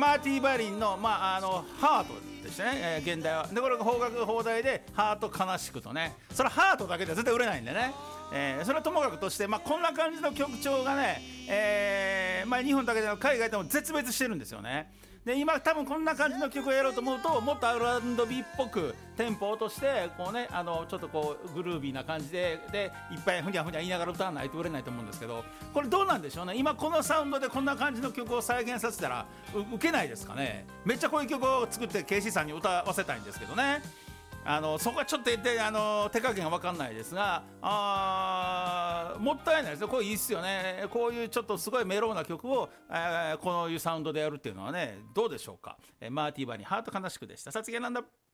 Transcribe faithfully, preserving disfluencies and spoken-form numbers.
マーティー・バリンの、まあ、あのハートでしたね、えー、現代はでこれが邦楽邦題でハート悲しくとね、それはハートだけでは絶対売れないんでね、えー、それはともかくとして、まあ、こんな感じの曲調がね、えーまあ、日本だけでも海外でも絶滅してるんですよね。で今多分こんな感じの曲をやろうと思うともっと アールアンドビー っぽくテンポを落としてこう、ね、あのちょっとこうグルービーな感じで、でいっぱいふにゃふにゃ言いながら歌わないと売れないと思うんですけど、これどうなんでしょうね。今このサウンドでこんな感じの曲を再現させたらウケないですかね。めっちゃこういう曲を作ってケイシーさんに歌わせたいんですけどね。あのそこはちょっとであの手加減が分かんないですが、あもったいないですよ。これいいっすよね。こういうちょっとすごいメローな曲を、えー、こういうサウンドでやるっていうのはね、どうでしょうか。えー、マーティーバにハート悲しくでした。さつきなんだ。